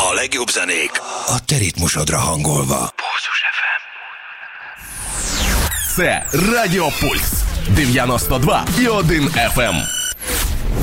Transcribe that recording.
A legjobb zenék a te ritmusodra hangolva. Pulzus FM. Це Радіо Пульс 92,1 FM.